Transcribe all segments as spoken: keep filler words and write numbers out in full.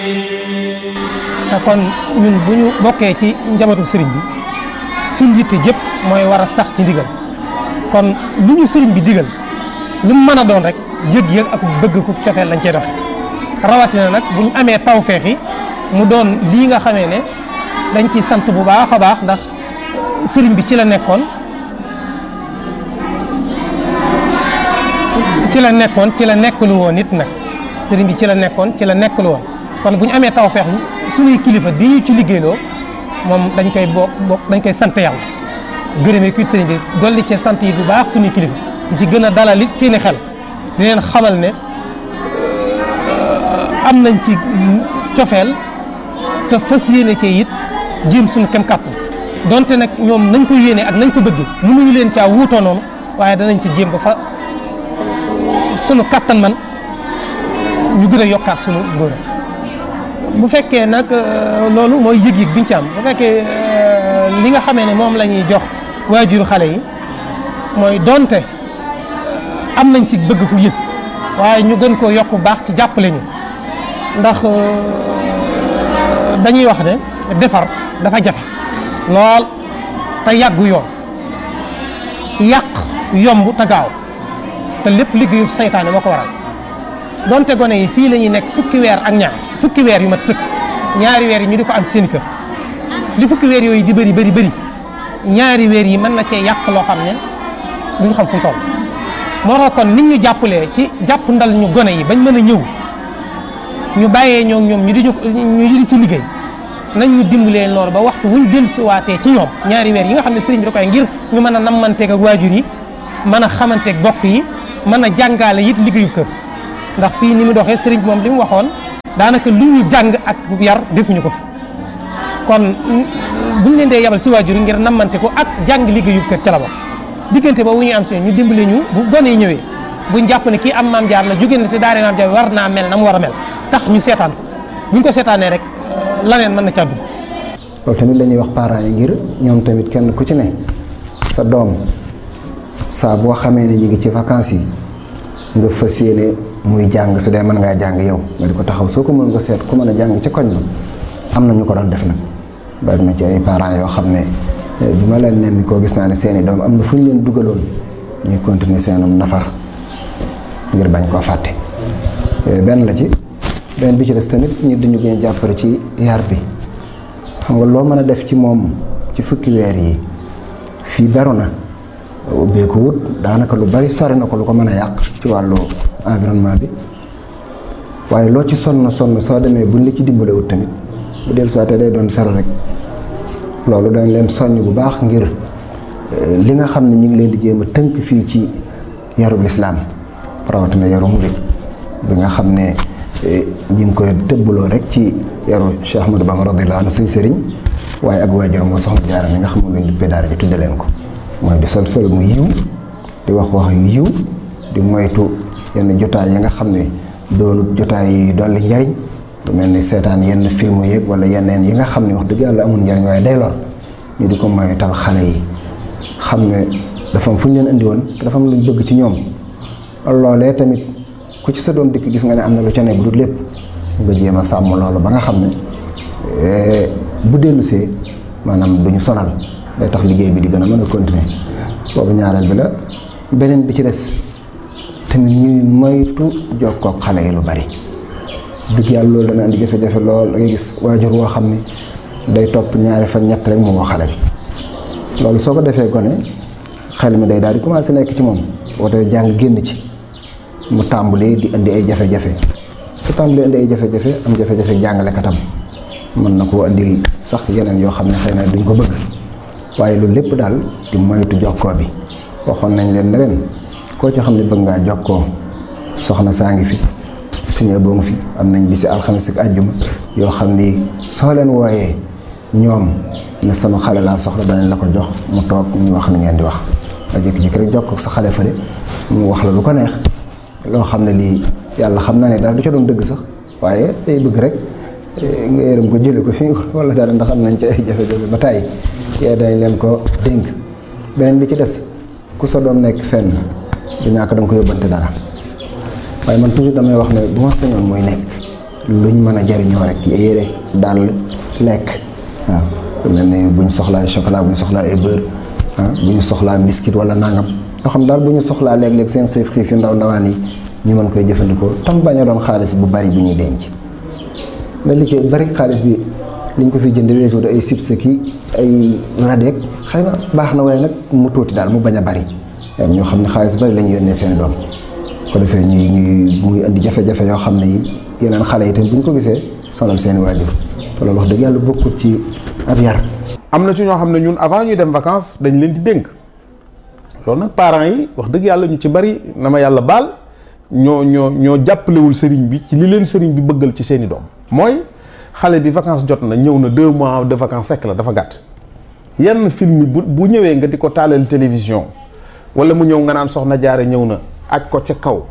te kon ñun bu ñu bokkee ci njabootu sëriñ bi suñ yitte jëpp mooy war a sax ci ndigal kon lu ñu sëriñ bi digal lu mu mën a doon rek yëg-yëg ak bëgg ku cofeel lañ cey doxe rawatina nag bu ñu amee tawfeex yi mu doon lii nga xamee ne dañ ci sant bu baax a baax ndax sëriñ bi ci la nekkoon ci la nekkoon ci la nekkalu woon nit nag sëriñ bi ci la nekkoon ci la nekkalu woon kon bu ñu amee tawfeex suñuy kilifa di ñu ci liggéeyloo moom dañ koy bokk bokk dañ koy sant yàlla gërëmee kuit sëriñ bi dolli ci sant yi bu baax suñuy kilifa di ci gën a dalal it seeni xel di leen xamal ne am nañ ci cofeel te fas yéene cee it jéem suñu kem kàttan donte nag ñoom nañ ko yéene ak nañ ko bëgg mënuñu leen caa wuutoo noonu waaye danañ ci jéem ba fa sunu kàttan man ñu gën a yokkaat sunu ngóor bu fekkee nag loolu mooy yëg-yëg biñ ci am bu fekkee li nga xamee ne moom la ñuy jox waajuru xale yi mooy donte am nañ ci bëgg ku yëg waaye ñu gën koo yokk baax ci jàppale ñu ndax dañuy wax ne defar dafa jafe lool te yàggu yoon yàq yomb te gaaw te lépp liggéeyu saytaane moo ko waral donte gone yi fii la ñuy nekk fukki weer ak ñaar fukki weer yu mat sëkk ñaari weer yi ñu di ko am seen kër li fukki weer yooyu di bëri bëri bëri ñaari weer yi mën na cee yàq loo xam ne duñ xam fu mu toll moo tax kon nit ñu jàppalee ci jàpp ndal ñu gone yi bañ mën a ñëw ñu bàyyee ñoom ñoom ñu di ñu di ci liggéey nañ ñu dimbalee loolu ba waxtu wuñ dellusiwaatee ci ñoom ñaari weer yi nga xam ne sëriñ bi da koy ngir ñu mën a nammanteeg ak waajur yi mën a xamanteeg bokk yi mën a jàngaale it liggéeyu kër ndax fii ni mu doxee sëriñ bi moom li mu waxoon daanaka lu ñu jàng ak yar defuñu ko fi kon buñ leen dee yabal ci waajur yi ngir nammante ko ak jàng liggéeyu kër ca la bokk diggante boobu ñuy am si ñu dimbale ñu bu gone yi ñëwee buñ jàpp ne kii am maam jaar la jóge na te daare maam jaar war naa mel na mu war a mel tax ñu seetaan ko buñ ko seetaanee rek laneen mën na ca dugg. loolu tamit la ñuy wax parents yi ngir ñoom tamit kenn ku ci ne sa doom saa boo xamee ne ñu ngi ci vacances yi nga fas yéene muy jàng su dee mën ngaa jàng yow nga di ko taxaw soo ko mën nga seet ku mën a jàng ci koñ ba am na ñu ko doon def nag bari na ci ay parents yoo xam ne bi ma leen nemmi koo gis naa ne seeni doom am na fu ñu leen dugaloon ñuy continuer seenum nafar ngir bañ koo fàtte benn la ci benn bi ci des tamit ñu dañu gën a jàppale ci yar bi xam nga loo mën a def ci moom ci fukki weer yi fii beru na ubbee ko wut daanaka lu bari sori na ko lu ko mën a yàq ci wàllu environnement bi waaye loo ci sonn sonn soo demee buñ la ci dimbale wut tamit bu dellu saa te day doon sero rek loolu dañ leen soññ bu baax ngir li nga xam ne ñu ngi leen di jéem a tënk fii ci yarub lislaam rawatina yaru murit bi nga xam ne ñu ngi koy tëbbaloo rek ci yaru Cheikh Ahmadou Bamba radiyallahu anhu suñ sëriñ waaye ak waajuram moo soxna Jaara mi nga xam ne luñ duppee daara ji tudde leen ko mooy di sol sol mu yiw di wax wax yu yiw di moytu yenn jotaay yi nga xam ne doonut jotaay yi dolli njariñ lu mel ni seetaan yenn film yeeg wala yeneen yi nga xam ne wax dëgg yàlla amul njariñ waaye day lor ñu di ko moytal xale yi xam ne dafa am fu ñu leen indi woon te dafa am luñ bëgg ci ñoom loolee tamit ku ci sa doom dikk gis nga ne am na lu ca ne bu dul lépp nga jéem a sàmm loolu ba nga xam ne bu dellusee maanaam duñu sonal day tax liggéey bi di gën a mën a continuer boobu ñaareel bi la beneen bi ci des tamit ñuy moytu jokkook xale yi lu bari dëgg yàlla loolu dana indi jafe-jafe lool da ngay gis waajur woo xam ne day topp ñaari fan ñett rek mu woo xale bi loolu soo ko defee gone xel mi day daal di commencé nekk ci moom woote jàng génn ci mu tàmbalee di indi ay jafe-jafe su tàmbalee indi ay jafe-jafe am jafe-jafe jàngalekatam mën na koo indil sax yeneen yoo xam ne xëy na duñ ko bëgg waaye loolu lépp daal di moytu jokkoo bi waxoon nañ leen ne leen koo ci xam ne bëgg ngaa jokkoo soxna saa ngi fi suñu boo ngi fi am nañ bisi alxames ak àjjuma yoo xam ni soo leen wooyee ñoom ne sama xale laa soxla danañ la ko jox mu toog ñu wax ni ngeen di wax nga jékki-jékki rek jokkoo ak sa xale fële mu wax la lu ko neex loo xam ne lii yàlla xam na ne daal du ca doon dëgg sax waaye day bëgg rek nga yërëm ko jële ko fii wala dara ndax am nañ ci ay jafe-jafe ba tàyyi yee dañ leen ko dénk beneen bi ci des ku sa doom nekk fenn du ñàkk da nga ko yóbbante dara waaye man toujours damay wax ne bu ma sañoon muy nekk luñ mën a jariñoo rek yére dàll lekk waaw mel ne bu ñu soxlaa chocolat bu ñu soxlaa ay beurre ah bu ñu soxlaa biscuit wala nangam yoo xam daal bu ñu soxlaa léeg-léeg seen xiif xiif yu ndaw ndawaan yi ñu mën koy jëfandikoo tam bañ a doon xaalis bu bari bu ñuy denc da li ci bari xaalis bi liñ ko fi jënd weesu ay chips ki ay radeek xëy na baax na waaye nag mu tuuti daal mu bañ a bari ñoo xam ne xaalis bari la ñu yónnee seen doom ko defee ñuy ñuy muy indi jafe-jafe yoo xam ne yi yeneen xale yi tam bu ñu ko gisee sonal seen i waajur te loolu wax dëgg yàlla bokkut ci ab yar. am na ci ñoo xam ne ñun avant ñuy dem vacances dañ leen di dénk loolu nag parents yi wax dëgg yàlla ñu ci bari na ma yàlla baal ñoo ñoo ñoo jàppalewul sëriñ bi ci li leen sëriñ bi bëggal ci seen i doom mooy xale bi vacances jot na ñëw na deux mois de vacances sekk la dafa gàtt yenn film bu bu ñëwee nga di ko taalal télévision wala mu ñëw nga naan soxna jaare ñëw na aj ko ca kaw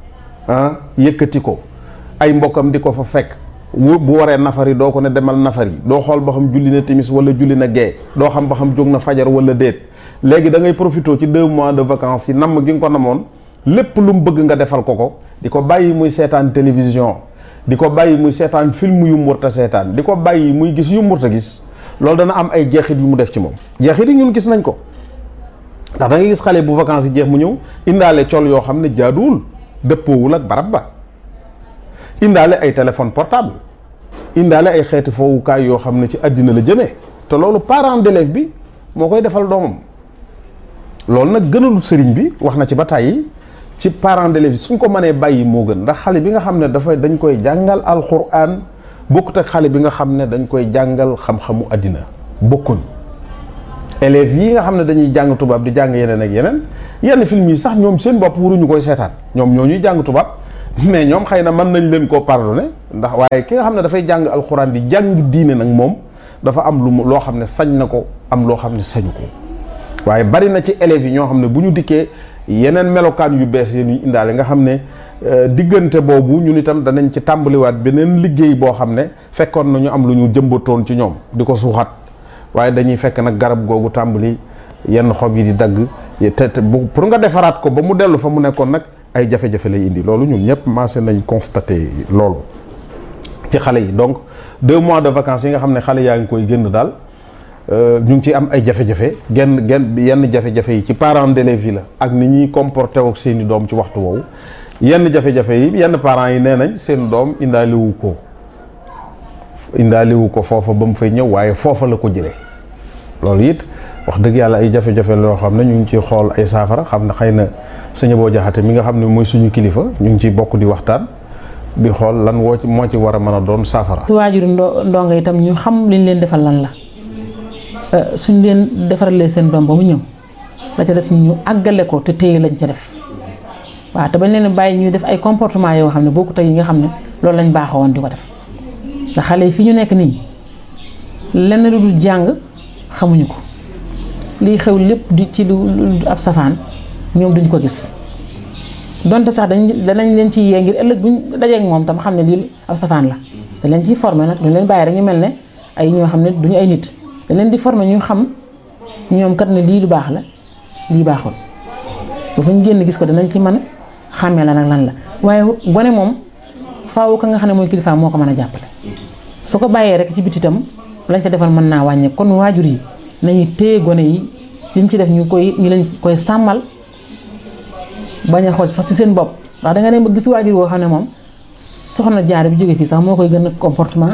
ah yëkkati ko ay mbokkam di ko fa fekk bu waree nafari doo ko ne demal nafari doo xool ba xam julli na timis wala julli na gee doo xam ba xam jóg na fajar wala déet léegi da ngay profité ci deux mois de vacances yi namm gi nga ko namoon lépp lu mu bëgg nga defal ko ko di ko bàyyi muy seetaan télévision di ko bàyyi muy seetaan film yu mu warta seetaan di ko bàyyi muy gis yu mu warta gis loolu dana am ay jeexit yu mu def ci moom jeexit yi ñun gis nañ ko ndax da ngay gis xale bu vacances yi jeex mu ñëw indaale col yoo xam ne jaaduwul dëppoowul ak barab ba indaale ay téléphone portable indaale ay xeeti foowukaay yoo xam ne ci àddina la jëmee te loolu parent d'élève bi moo koy defal doomam loolu nag gënalu sëriñ bi wax na ci ba tàyyi ci parent d'élève bi suñ ko mënee bàyyi moo gën ndax xale bi nga xam ne dafay dañ koy jàngal alxuraan bokkut ak xale bi nga xam ne dañ koy jàngal xam-xamu àddina bokkuñ élèves yi nga xam ne dañuy jàng tubaab di jàng yeneen ak yeneen yenn film yi sax ñoom seen bopp waruñu koy seetaan ñoom ñoo ñuy jàng tubaab mais ñoom xëy na mën nañ leen koo pardonné ndax waaye ki nga xam ne dafay jàng alxuraan di jàng diine nag moom dafa am lu mu loo xam ne sañ na ko am loo xam ne sañu ko waaye bari na ci élèves yi ñoo xam ne bu ñu dikkee yeneen melokaan yu bees yi ñu indaale nga xam ne diggante boobu ñun itam danañ ci tàmbaliwaat beneen liggéey boo xam ne fekkoon na ñu am lu ñu jëmbatoon ci ñoom di ko suuxat waaye dañuy fekk nag garab googu tàmbali yenn xob yi di dagg te te pour nga defaraat ko ba mu dellu fa mu nekkoon nag ay jafe-jafe lay indi loolu ñun ñëpp commencé nañ constaté loolu ci xale yi donc deux mois de vacances yi nga xam ne xale yaa ngi koy génn daal ñu ngi ciy am ay jafe-jafe genn genn yenn jafe-jafe yi ci parents d'élèves yi la ak ni ñuy comporté ak seeni doom ci waxtu woowu yenn jafe-jafe yi yenn parents yi nee nañ seen doom indaaliwu ko indaaliwu ko foofa ba mu fay ñëw waaye foofa la ko jëlee loolu it wax dëgg yàlla ay jafe-jafe loo xam ne ñu ngi ciy xool ay saafara xam ne xëy na sëñ boo jaxate mi nga xam ne mooy suñu kilifa ñu ngi ciy bokk di waxtaan di xool lan woo ci moo ci war a mën a doon saafara. su waajuru ndo ndongo itam ñu xam liñ leen defal lan la suñ leen defaralee seen doom ba mu ñëw la ca des ñu àggale ko te téye lañ ca def waaw te bañ leen bàyyi ñuy def ay comportement yoo xam ne bokkut ak yi nga xam ne loolu lañ baaxoo woon di ko def ndax xale yi fi ñu nekk nii lenn lu dul jàng xamuñu ko liy xew lépp di ci lu ab safaan ñoom duñ ko gis donte sax dañ danañ leen ci yee ngir ëllëg buñ dajeek moom tam xam ne lii ab safaan la dañ leen ciy formé nag duñ leen bàyyi rek ñu mel ne ay ñoo xam ne duñu ay nit dañ leen di formé ñu xam ñoom kat ne lii lu baax la lii baaxul ba fu ñu génn gis ko danañ ci mën a xàmmee la nag lan la waaye gone moom faaw ka nga xam ne mooy kilifa moo ko mën a jàppale su ko bàyyee rek ci biti itam lañ ca defal mën naa wàññe kon waajur yi nañu téye gone yi liñ ci def ñu koy ñu leen koy sàmmal bañ a xool sax ci seen bopp ndax da nga ne ba gis waajur woo xam ne moom soxna jaar bi jóge fii sax moo koy gën a comportement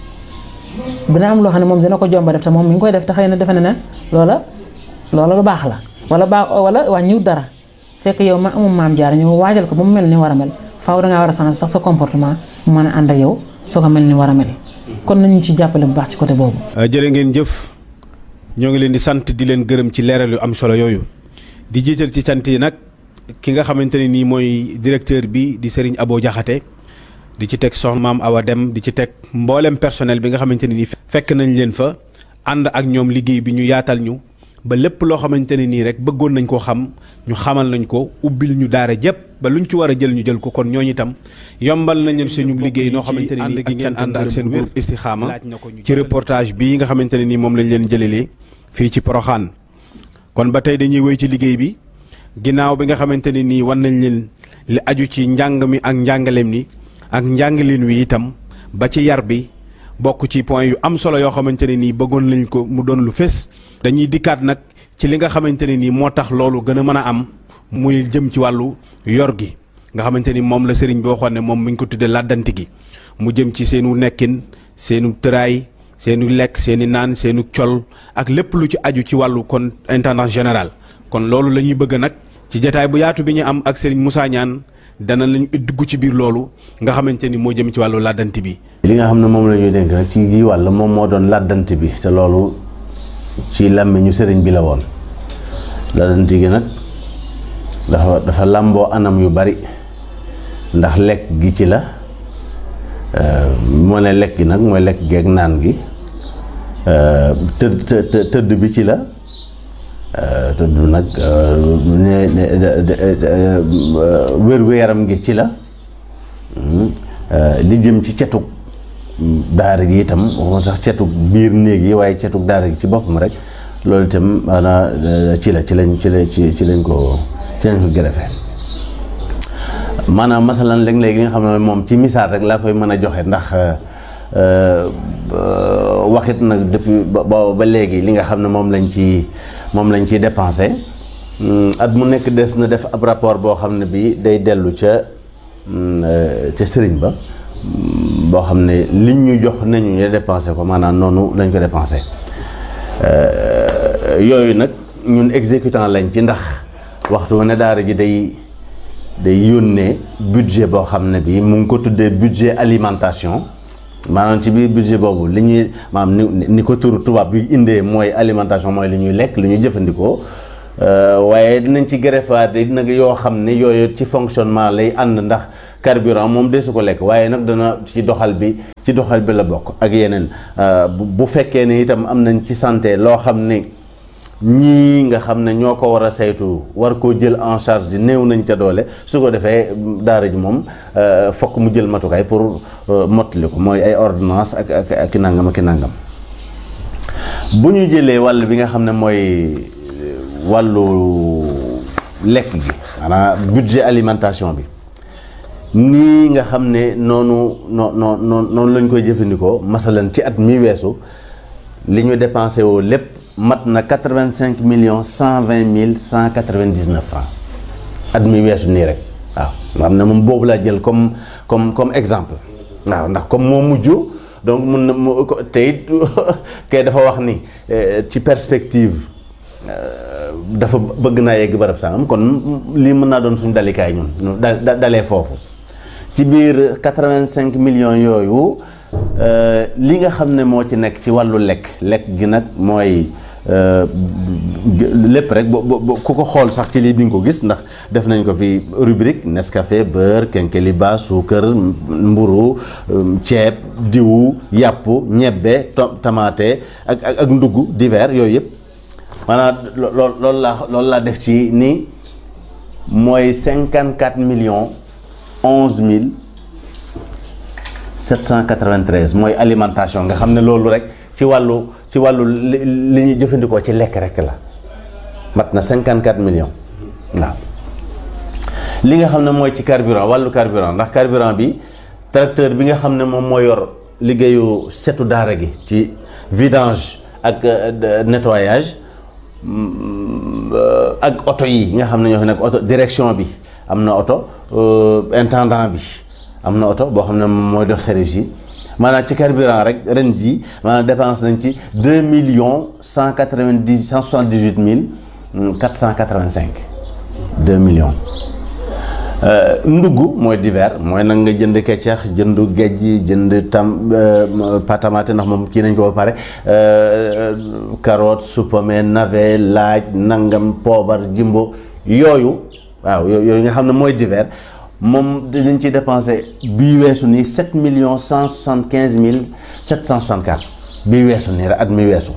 dina am loo xam ne moom dina ko jomba def te moom mi ngi koy def te xëy na defe na ne loola loola lu baax la wala baax wala wàññiwut dara fekk yow ma amum maam jaar ñu waajal ko ba mu mel ni war a mel faaw dangaa war a changer sax sa comportement mu mën a ànd ak yow soo ko mel ni war a mel kon nañu ci jàppale bu baax ci côté boobu. jërë ngeen jëf ñoo ngi leen di sant di leen gërëm ci leeral yu am solo yooyu di jiital ci sant yi nag ki nga xamante ne nii mooy directeur bi di Serigne Abo Diakhaté di ci teg soxna maam Awa Dem di ci teg mboolem personnel bi nga xamante ne nii fekk nañ leen fa ànd ak ñoom liggéey bi ñu yaatal ñu ba lépp loo xamante ne nii rek bëggoon nañ koo xam ñu xamal nañ ko ubbil ñu daara jëpp ba luñ ci war a jël ñu jël ko kon ñooñu itam yombal nañ suñu liggéey noo xamante ne nii ak cant ànd ak seen groupe Istikhama ci reportage bii nga xamante ne nii moom lañ leen jëlelee fii ci Porokhane kon ba tey dañuy wéy ci liggéey bi ginnaaw bi nga xamante ne nii wan nañ leen li aju ci njàng mi ak njàngaleem ni ak njàngaleen wi itam ba ci yar bi bokk ci point yu am solo yoo xamante ne nii bëggoon lañ ko mu doon lu fés. dañuy dikkaat nag ci li nga xamante ne nii moo tax loolu gën a mën a am muy jëm ci wàllu yor gi nga xamante ni moom la sëriñ bi waxoon ne moom mi ngi ko tuddee làddanti gi mu jëm ci seenu nekkin seenu tëraay seenu lekk seeni naan seenu col ak lépp lu ci aju ci wàllu kon intendance général. kon loolu la ñuy bëgg nag ci jataay bu yaatu bi ñu am ak sëriñ Moussa Niane dana lañu dugg ci biir loolu nga xamante ni moo jëm ci wàllu làddanti bi. li nga xam ne moom la ñuy dénk nag ci gii wàll moom moo doon làddanti bi te loolu ci làmmiñu sëriñ bi la woon làddanti gi nag dafa dafa làmboo anam yu bari ndax lekk gi ci la moo ne lekk gi nag mooy lekk geeg naan gi tëdd tëdd bi ci la tëdd nag wér-gu-yaram gi ci la li jëm ci cetug daara gi itam waxuma sax cetug biir néeg yi waaye cetug daara gi ci boppam rek loolu itam maanaam ci la ci lañ ci la ci ci lañ ko ci lañ ko gërëfee maanaam masalan léeg-léeg li nga xam ne moom ci misaal rek laa koy mën a joxe ndax waxit nag depuis ba ba léegi li nga xam ne moom lañ ci moom lañ ciy dépensé at mu nekk des na def ab rapport boo xam ne bii day dellu ca ca sëriñ ba boo xam ne liñ ñu jox nañu ñu dépensé ko maanaam noonu lañ ko dépensé yooyu nag ñun exécutant lañ ci ndax waxtu ne daara ji day day yónnee budget boo xam ne bii mu ngi ko tuddee budget alimentation maanaam ci biir budget boobu li ñuy maanaam ni ni ko turu tubaab bi indee mooy alimentation mooy li ñuy lekk li ñuy jëfandikoo waaye dinañ ci greffaat dina yoo xam ne yooyu ci fonctionnement lay ànd ndax carburant moom desu ko lekk waaye nag dana ci doxal bi ci doxal bi la bokk ak yeneen bu fekkee ne itam am nañ ci santé loo xam ne ñii nga xam ne ñoo ko war a saytu war koo jël en charge di néew nañ ca doole su ko defee daara ji moom fokk mu jël matukaay pour mottali ko mooy ay ordonnance ak ak ak ki nangam ak ki nangam bu ñu jëlee wàll bi nga xam ne mooy wàllu lekk gi maanaam budget alimentation bi nii nga xam ne noonu noo noo noonu lañ koy jëfandikoo masalan ci at mi weesu li ñu dépensé woo lépp mat na quatre-vingt-cinq millions cent vingt mille cent quatre-vingt-dix-neuf francs at mi weesu nii rek waaw nga xam ne moom boobu laa jël comme comme comme exemple waaw ndax comme moo mujj donc mun na mu te it kay dafa wax ni ci perspective dafa bëgg naa yegg barab sangam kon lii mën naa doon suñu dalikaay ñun da dalee foofu ci biir quatre-vingt-cinq millions yooyu li nga xam ne moo ci nekk ci wàllu lekk lekk gi nag mooy lépp rek bo ku ko xool sax ci lii di nga ko gis ndax def nañ ko fi rubrique Nescafé beurre kenkeliba suukar mburu ceeb diwu yàpp ñebbe tamaate ak ak ak ndugg divers yooyu yëpp maanaam lool loolu laa loolu laa def ci ni mooy cinquante quatre millions onze mille sept cent quatre-vingt-treize mooy alimentation nga xam ne loolu rek ci wàllu ci wàllu li ñuy jëfandikoo ci lekk rek la mat na cinquante quatre millions waaw li nga xam ne mooy ci carburant wàllu carburant ndax carburant bi tracteur bi nga xam ne moom moo yor liggéeyu setu daara gi ci vidange ak nettoyage ak oto yi nga xam ne ñoo fi nekk oto direction bi am na oto intendant bi am na oto boo xam ne mooy dox service yi maanaam ci carburant rek ren ji maanaam dépense nañ ci deux millions cent quatre-vingt-dix cent soixante-dix-huit mille quatre cent quatre-vingt-cinq deux millions ndugg mooy divers mooy nag nga jënd keccax jënd géej jënd tam patamate ndax moom kii nañ ko ba pare carotte supame navet laaj nangam poobar jimbo yooyu waaw yooyu nga xam ne mooy divers moom dinañ ci dépensé bii weesu nii sept millions cent soixante quinze mille sept cent soixante quatre bii weesu nii rek at mi weesu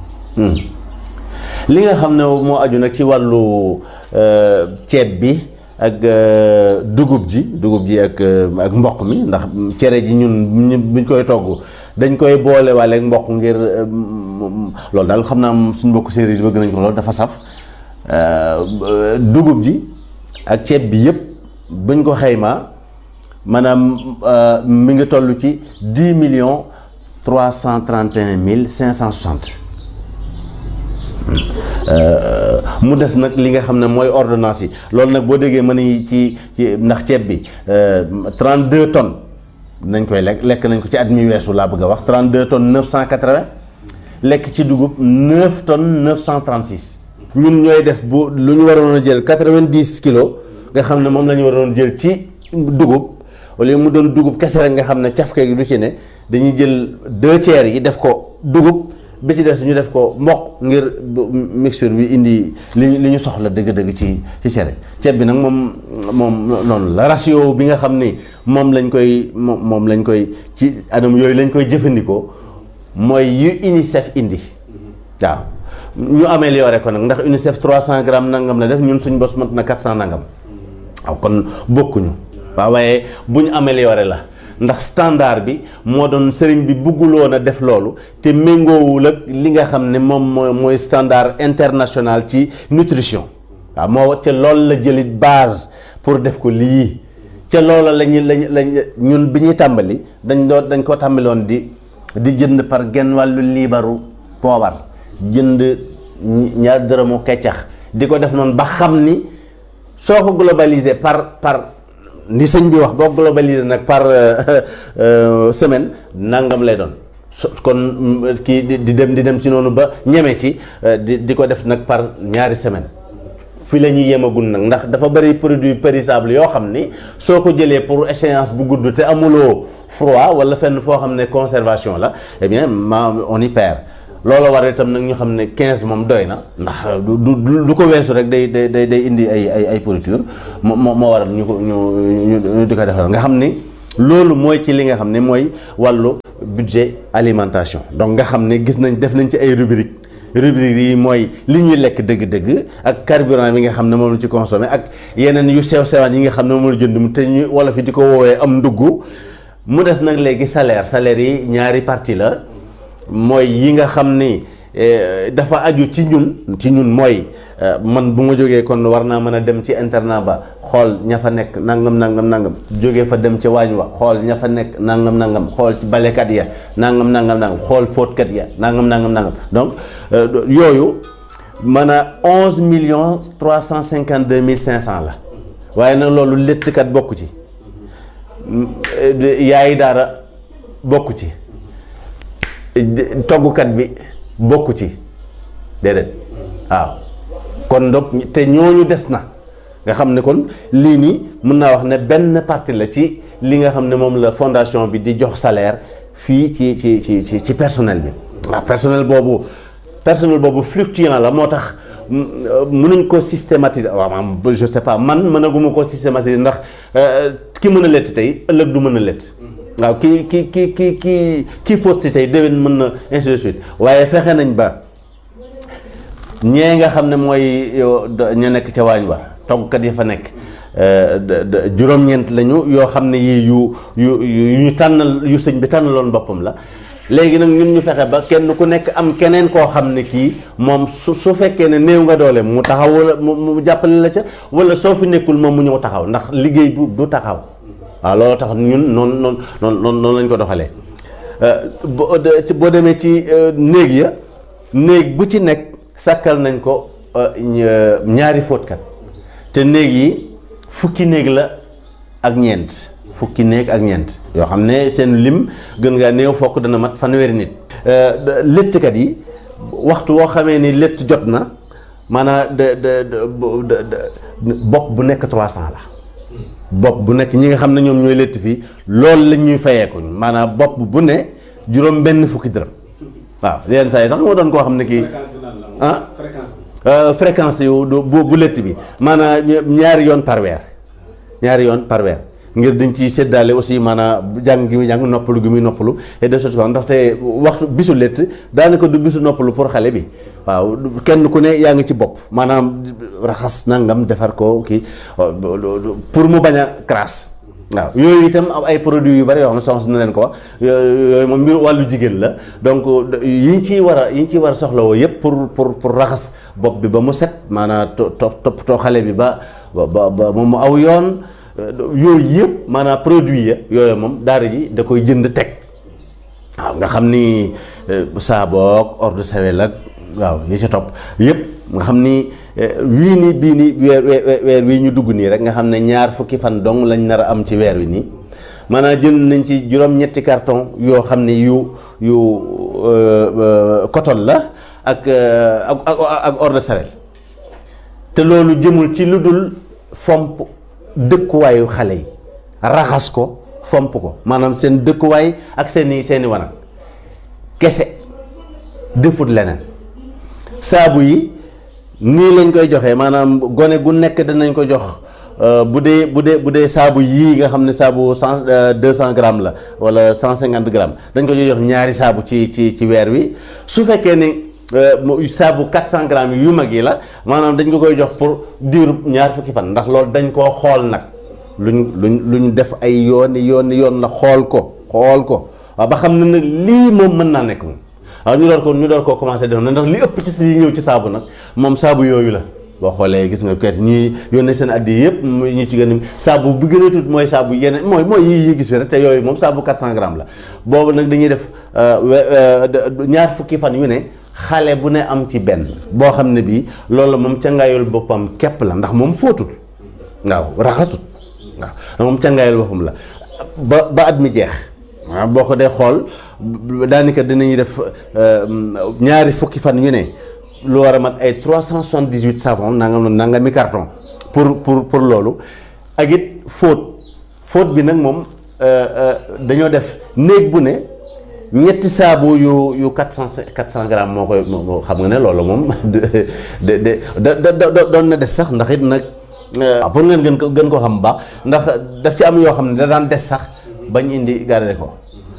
li nga xam ne moo aju nag ci wàllu ceeb bi ak dugub ji dugub ji ak ak mboq mi ndax cere ji ñun buñ koy togg dañ koy boole waale ak mboq ngir loolu daal xam naa suñ mbokk séeréer yi bëgg nañ ko loolu dafa saf dugub ji ak ceeb bi yëpp buñ ko xaymaa maanaam mi ngi toll ci dix millions trois cent trente et un mille cinq cent soixante. mu des nag li nga xam ne mooy ordonnance yi loolu nag boo déggee mën ni ci ci ndax ceeb bi trente-deux tonnes nañ koy lekk lekk nañ ko ci at mi weesu laa bëgg a wax trente-deux tonnes neuf cent quatre-vingts lekk ci dugub neuf tonnes neuf cent trente-six. ñun ñooy def bu lu ñu waroon a jël quatre-vingt-dix kilos nga xam ne moom la ñu waroon jël ci dugub wala mu doon dugub kese rek nga xam ne cafka gi du ci ne dañuy jël deux tiers yi def ko dugub. bi ci des ñu def ko mboq ngir mixture bi indi li ñu li ñu soxla dëgg-dëgg ci ci cere ceeb bi nag moom moom noonu la ratio bi nga xam ni moom lañ koy moom moom lañ koy ci anam yooyu lañ koy jëfandikoo mooy yu UNICEF indi waaw ñu amélioré ko nag ndax UNICEF trois cent grammes nangam la def ñun suñ bos mat na quatre cent nangam waaw kon bokkuñu waaw waaye bu ñu amélioré la. ndax standard bi moo doon sëriñ bi bëgguloon a def loolu te méngoowul ak li nga xam ne moom mooy mooy standard international ci nutrition waaw moo ca loolu la jëlit base pour def ko lii ca loola lañu lañ lañ ñun bi ñuy tàmbali dañ doon dañ ko tàmbaloon di di jënd par genn wàllu liibaru poobar jënd ñaar dërëmu keccax di ko def noonu ba xam ni soo ko globalisé par par ni sëñ bi wax boo globalisé nag par semaine nangam lay doon kon kii di dem di dem ci noonu ba ñeme ci di di ko def nag par ñaari semaine fi la ñuy yemagul nag ndax dafa bëri produit périssable yoo xam ni soo ko jëlee pour échéance bu gudd te amuloo froid wala fenn foo xam ne conservation la eh bien ma on y perd loolu war itam nag ñu xam ne quinze moom doy na ndax du du du ko weesu rek day day day day indi ay ay ay pourriture moo moo waral ñu ko ñu ñu di ko defal nga xam ni loolu mooy ci li nga xam ne mooy wàllu budget alimentation donc nga xam ne gis nañ def nañ ci ay rubrique rubrique yi mooy li ñuy lekk dëgg-dëgg ak carburant bi nga xam ne moom la ci consommé ak yeneen yu sew sewaan yi nga xam ne moom la jënd mu te ñu wala fi di ko woowee am ndugg mu des nag léegi salaire salaire yi ñaari partie la mooy yi nga xam ni dafa aju ci ñun ci ñun mooy man bu ma jógee kon war naa mën a dem ci internat ba xool ña fa nekk nangam nangam nangam jógee fa dem ca waañ wa xool ña fa nekk nangam nangam xool ci balekat ya nangam nangam nangam xool fóotkat ya nangam nangam nangam donc yooyu mën a onze millions trois cent cinquante deux mille cinq cent la waaye nag loolu léttkat bokku ci yaay daara bokku ci toggukat bi bokku ci déedéet waaw kon donc te ñooñu des na nga xam ne kon lii nii mën naa wax ne benn partie la ci li nga xam ne moom la fondation bi di jox salaire fii ci ci ci ci ci personnel bi waaw personnel boobu personnel boobu fluctuant la moo tax mënuñ ko systématiser waaw maanaam je sais pas man mënaguma ko systématiser ndax ki mën a lett tey ëllëg du mën a lett waaw ki ki ki ki ki kii fóot si tey déwén mën na ainsi de suite waaye fexe nañ ba ñee nga xam ne mooy ña nekk ca waañ wa toggkat yi fa nekk juróom-ñeent lañu yoo xam ne yii yu yu yu ñu tànnal yu sëñ bi tànnaloon boppam la léegi nag ñun ñu fexe ba kenn ku nekk am keneen koo xam ne kii moom su su fekkee ne néew nga doole mu taxaw wala mu jàppale la ca wala soo fi nekkul moom mu ñëw taxaw ndax liggéey bu du taxaw waaw loolu tax ñun noonu noonu noonu noonu lañ ko doxalee boo boo demee ci néeg ya néeg bu ci nekk sàkkal nañ ko ñaari fóotkat te néeg yi fukki néeg la ak ñeent fukki néeg ak ñeent yoo xam ne seen lim gën ngaa néew fokk dana mat fanweeri nit léttkat yi waxtu woo xamee ni létt jot na maanaam de de bopp bu nekk trois cent la bopp bu nekk ñi nga xam ne ñoom ñooy létt fii loolu lañ ñuy fayeeku maanaam bopp bu ne juróom benn fukki dërëm waaw yenn saa yi sax moo doon koo xam ne kii ah fréquence yu bu bu létt bi maanaam ñaari yoon par weer ñaari yoon par weer ngir dañ ciy séddaale aussi maanaam jàng gi muy jàng noppalu gi muy noppalu et de choses comme ndaxte waxtu bisu létt daanaka du bisu noppalu pour xale bi waaw kenn ku ne yaa ngi ci bopp maanaam raxas nangam defar ko kii pour mu bañ a crasse waaw yooyu itam ay produits yu bari yoo xam ne soxna na leen ko wax yooyu moom mbir wàllu jigéen la donc yi ñu ciy war a yi ñu ciy war a soxlawoo yëpp pour pour pour raxas bopp bi ba mu set maanaam to toppatoo xale bi ba ba ba mu aw yoon yooyu yëpp maanaam produit ya yooyu moom daara ji da koy jënd teg waaw nga xam ni saaboog eau de Javel ak waaw yi ca topp yëpp nga xam ni wii nii bii nii weer weer wii ñu dugg nii rek nga xam ne ñaar fukki fan dong lañ nar a am ci weer wi nii maanaam jënd nañ ci juróom-ñetti carton yoo xam ne yu yu coton la ak ak ak eau de Javel te loolu jëmul ci lu dul fomp dëkkuwaayu xale yi raxas ko fomp ko maanaam seen dëkkuwaay ak seeni seeni wanag kese defut leneen saabu yi nii lañ koy joxee maanaam gone gu nekk danañ ko jox bu dee bu dee bu dee saabu yii nga xam ne saabu cent deux cent grammes la wala cent cinquante grammes dañ ko jox ñaari saabu ci ci ci weer wi su fekkee ni saabu quatre cent grammes yu mag yi la maanaam dañ ko koy jox pour diiru ñaar fukki fan ndax loolu dañ koo xool nag luñ luñ luñ def ay yooni yooni yoon la xool ko xool ko waaw ba xam ne nag lii moom mën naa nekk moom waaw ñu door ko ñu door koo commencé def na ndax li ëpp ci si ñëw ci saabu nag moom saabu yooyu la boo xoolee gis nga kayit ñuy yónnee seen addi yëpp ñu ci gën a saabu bu gën a tuut mooy saabu yeneen mooy mooy yi yi gis fi rek te yooyu moom saabu quatre cent grammes la boobu nag dañuy def ñaar fukki fan yu ne xale bu ne am ci benn boo xam ne bii loolu moom cangaayul boppam képp la ndax moom fóotul waaw raxasut waaw moom cangaayul boppam la ba ba at mi jeex waaw boo ko dee xool daanaka dinañuy def ñaari fukki fan yu ne lu war a mat ay trois cent soixante-dix-huit savon nangam nangami carton pour pour pour loolu ak it fóot fóot bi nag moom dañoo def néeg bu ne ñetti saabu yu yu quatre cent quatre cent grammes moo koy moo xam nga ne loolu moom de de de de doon na des sax ndax it nag pour ngeen gën ko gën koo xam bu baax ndax daf ci am yoo xam ne da daan des sax bañ indi garder ko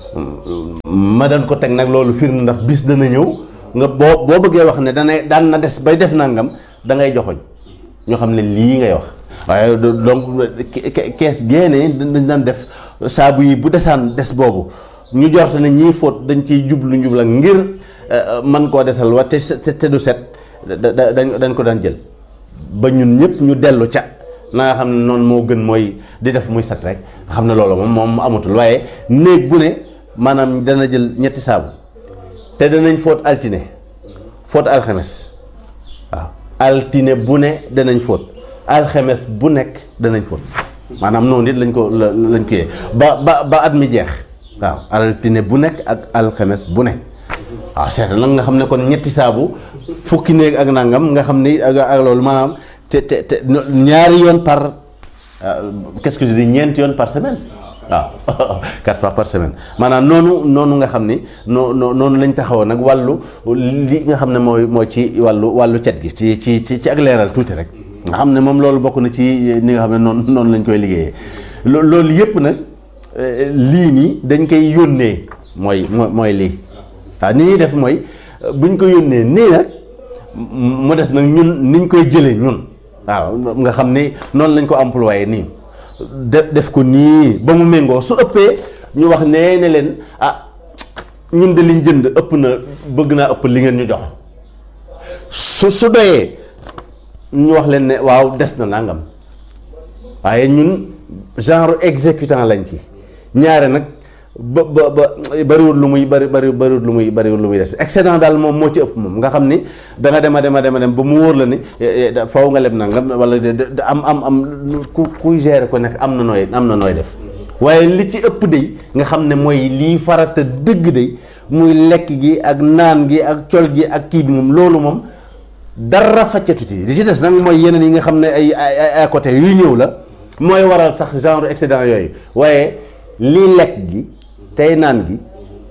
ma daan ko teg nag loolu firnde ndax bis dana ñëw nga boo boo bëggee wax ne dana daan na des bay def nangam da ngay joxoñ ñoo xam ne lii ngay wax waaye donc kees génne dañ daan def saabu yi bu desaan des boobu ñu jorte ne ñii fóot dañ ciy jublu njublu ak ngir man koo desal wa te te du set dañ dañ ko daan jël ba ñun ñëpp ñu dellu ca na nga xam ne noonu moo gën mooy di def muy set rek nga xam ne loolu moom moom amatul waaye néeg bu ne maanaam dana jël ñetti saabu te danañ fóot altine fóot alxames waaw altine bu ne danañ fóot alxames bu nekk danañ fóot maanaam noonu it lañ ko lañ ko yee ba ba ba at mi jeex waaw altine bu nekk ak alxames bu nekk waaw seet nag nga xam ne kon ñetti saabu fukki néeg ak nangam nga xam ni ak ak loolu maanaam te te te ñaari yoon par qu'est-ce que je dis ñeenti yoon par semaine waaw quatre fois par semaine maanaam noonu noonu nga xam ni noo noonu lañ taxawoon nag wàllu li nga xam ne mooy mooy ci wàllu wàllu cet gi ci ci ci ci ak leeral tuuti rek nga xam ne moom loolu bokk na ci ni nga xam ne noonu noonu lañ koy liggéeyee loolu yëpp nag lii nii dañ koy yónnee mooy mooy lii waaw ni ñuy def mooy buñ ko yónnee nii nag mu des nag ñun niñ koy jëlee ñun waaw nga xam ni noonu lañ ko employé nii def def ko nii ba mu méngoo su ëppee ñu wax nee ne leen ah ñun de liñ jënd ëpp na bëgg naa ëpp li ngeen ñu jox su su doyee ñu wax leen ne waaw des na nangam waaye ñun genre exécutant lañ ci ñaare nag ba ba ba bariwul lu muy bari bari bariwul lu muy bariwul lu muy des excédent daal moom moo ci ëpp moom nga xam ni da nga dem a dem a dem a dem ba mu wóor la ni faw nga leb nangam wala am am am ku kuy gérer ko nekk am na nooy am na nooy def waaye li ci ëpp day nga xam ne mooy lii farata dëgg day muy lekk gi ak naan gi ak col gi ak kii bi moom loolu moom dara faccatuti li ci des nag mooy yeneen yi nga xam ne ay ay à côté yuy ñëw la mooy waral sax genre excédent yooyu waaye lii lekk gi tey naan gi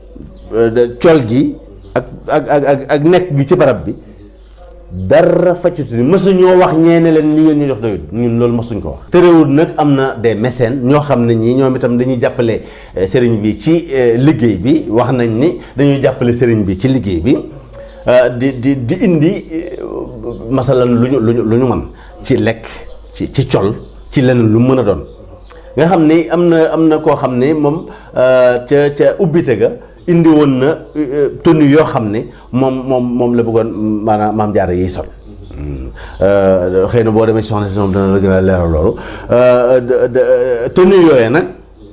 col gi ak ak ak ak nekk gi ci barab bi dara faccatu ni mësuñoo wax ñeene leen li ngeen ñu jox doyul ñun loolu mësuñ ko wax terewul nag am na des mécènes ñoo xam ne ñii ñoom itam dañuy jàppale sëriñ bi ci liggéey bi wax nañ ni dañuy jàppale sëriñ bi ci liggéey bi di di di indi masalan lu ñu lu ñu lu ñu mën ci lekk ci ci col ci leneen lu mën a doon nga xam ni am na am na koo xam ne moom ca ca ubbite ga indi woon na tenue yoo xam ne moom moom moom la bëggoon maanaam maam jaara yiy sol xëy na boo demee ci soxna si moom dana la gën a leeral loolu tenue yooyee nag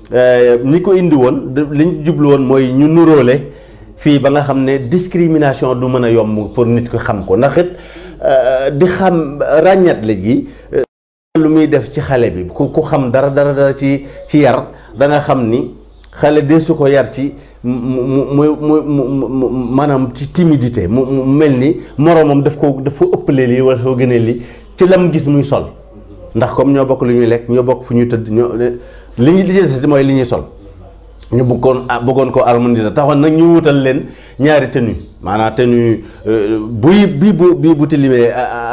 ñi ko indi woon li ñu jublu woon mooy ñu nuróole fii ba nga xam ne discrimination du mën a yomb pour nit ko xam ko ndax it di xam ràññat la gi lu muy def ci xale bi ku ku xam dara dara dara ci ci yar da nga xam ni xale de su ko yar ci mu mu mu mu maanaam ci timidité mu mu mel ni moroomam daf ko daf ko ëppalee lii wala soo gënee lii ci lam gis muy sol ndax comme ñoo bokk lu ñuy lekk ñoo bokk fu ñuy tëdd ñoo li ñuy lijjanti mooy li ñuy sol ñu bëggoon bëggoon ko harmoniser taxoon nag ñu wutal leen ñaari tenue maanaam tenue buy bii bu bii bu tilimee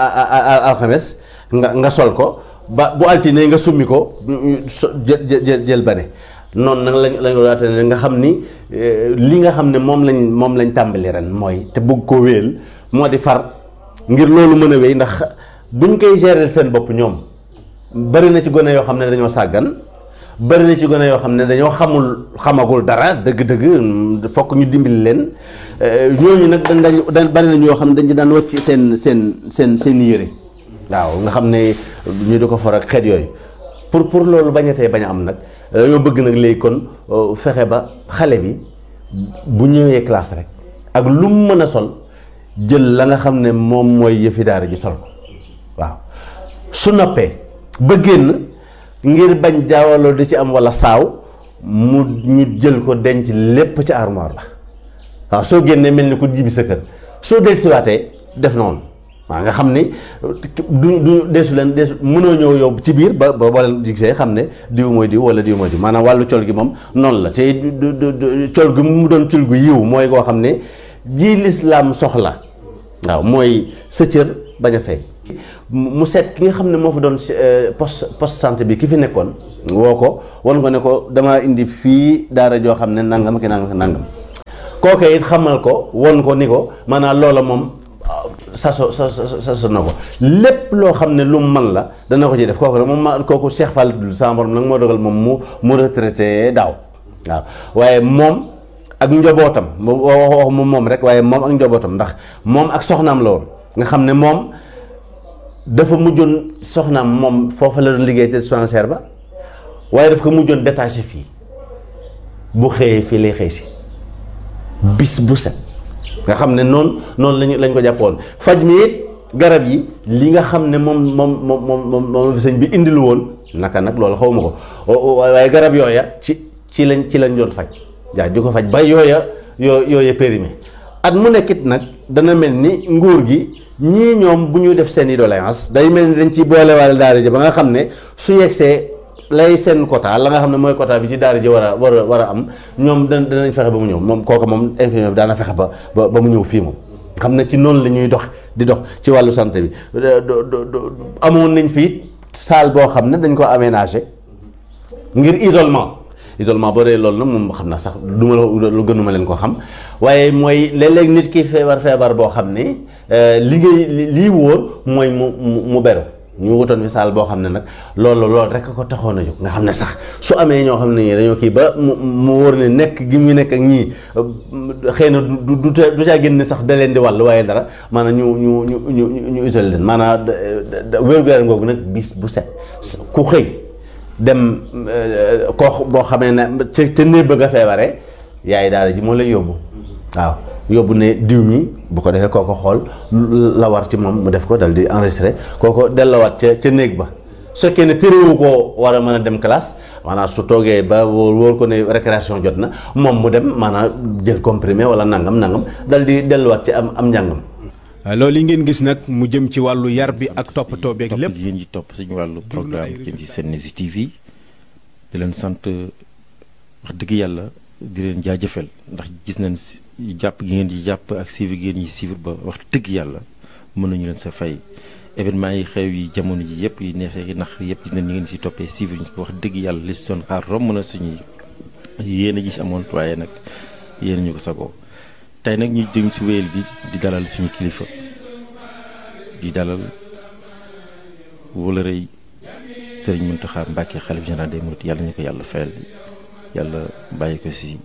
alxames nga nga sol ko ba bu altine nga summi ko jël jël jël bane noonu nag lañ lañ waate ne nga xam ni li nga xam ne moom lañ moom lañ tàmbali ren mooy te bëgg ko wéel moo di far ngir loolu mën a wéy ndax buñ koy gérer seen bopp ñoom bari na ci gone yoo xam ne dañoo sàggan bari na ci gone yoo xam ne dañoo xamul xamagul dara dëgg-dëgg fokk ñu dimbali leen ñooñu nag dañ dañ bari na ñoo xam ne dañ daan wàcc seen seen seen seen yére waaw nga xam ne ñu di ko for ak xeet yooyu pour pour loolu bañatee bañ a am nag dañoo bëgg nag léegi kon fexe ba xale bi bu ñëwee classe rek ak lu mu mën a sol jël la nga xam ne moom mooy yëfi daara ji sol ko waaw su noppee ba génn ngir bañ jaawaloo di ci am walla saaw mu ñu jël ko denc lépp ci armoire la waaw soo génnee mel ni ku jibi sa kër soo del siwaatee def noonu waaw nga xam ni du du deesu leen deesu mënoo ñëw yow ci biir ba ba boo leen gisee xam ne diw mooy diw wala diw mooy diw maanaam wàllu col gi moom noonu la te du du col gi mu doon col gu yiw mooy koo xam ne ji lislaam soxla waaw mooy sa cër bañ a fay mu seet ki nga xam ne moo fa doon poste poste santé bi ki fi nekkoon woo ko wan ko ne ko dama indi fii daara joo xam ne nangam ki nangam ki nangam kooke it xamal ko won ko ni ko maanaam loola moom saso sa saso na ko lépp loo xam ne lu mu man la dana ko ci def kooku nag moom ma kooku Cheikh Fall dul sama borom nag moo dogal moom mu mu retraité daaw waaw waaye moom ak njobootam wax moom moom rek waaye moom ak njobootam ndax moom ak soxnaam la woon nga xam ne moom dafa mujjoon soxnaam moom foofa la doon liggéey te dispensaire ba waaye daf ko mujjoon détaché fii bu xëyee fii lay xëy si bis bu set nga xam ne noonu noonu lañu lañ ko jàppoon faj mi it garab yi li nga xam ne moom moom moom moom moom sëñ bi indilu woon naka nag loolu xaw ma ko waaye garab yooya ci ci lañ ci lañ doon faj jaa di ko faj ba yooya yoo yooya périmé at mu nekkit nag dana mel ni nguur gi ñii ñoom bu ñu def seen i doléance day mel ni dañ ci boolewaale daara ji ba nga xam ne su yegsee lay seen quota la nga xam ne mooy quota bi ci daara ji war a war a war a am ñoom da danañ fexe ba mu ñëw moom kooku moom infirmier bi daana fexe ba ba ba mu ñëw fii moom xam ne ci noonu la ñuy dox di dox ci wàllu santé bi amoon nañ fii salle boo xam ne dañ ko aménagé ngir isolement isolement boo dee loolu nag moom xam naa sax du ma lu gënuma leen ko xam waaye mooy léeg-léeg nit ki feebar feebar boo xam ne li ngay lii wóor mooy mu mu beru ñu wutoon fi saal boo xam ne nag loolu loolu rek ko taxoon a jóg nga xam ne sax su amee ñoo xam ne ñii dañoo kii ba mu mu wóor ne nekk gi mu nekk ak ñii xëy na du du du caa génn sax da leen di wàll waaye dara maanaam ñu ñu ñu ñu ñu isolé leen maanaam wér-gu-yaram googu nag bis bu set ku xëy dem koo boo xamee ne ca ca néeg ba nga feebaree yaay daara ji moo lay yóbbu waaw. yóbbu ne diw mi bu ko defee kooko xool la war ci moom mu def ko dal di enregistré kooko dellawaat ca ca néeg ba su fekkee ne téréwu koo war a mën a dem classe maanaam su toogee ba wóor wóor ko ne récréation jot na moom mu dem maanaam jël comprimé wala nangam nangam dal di delluwaat ci am am njàngam. loolu yi ngeen gis nag mu jëm ci wàllu yar bi ak toppatoo beeg lépp topp yéen ñi topp suñu wàllu programme jëm ci Senews T V di leen sant wax dëgg yàlla di leen jaajëfal ndax gis nañ jàpp gi ngeen di jàpp ak suivre gi ngeen yi suivre ba wax dëgg yàlla mën nañu leen sa fay événement yi xew yi jamono ji yëpp yi neexee nax yëpp gis nañ ñi ngeen si toppee suivre ñu wax dëgg yàlla li si doon xaar romb na suñuy yéen a gis amoon waaye nag yéen ñu ko sagoo tey nag ñu jëm si wéyal bi di dalal suñu kilifa di dalal wala rëy Serigne Mountakha Mbacké xalif général des mourides yàlla ñu ko yàlla fayal yàlla bàyyi ko si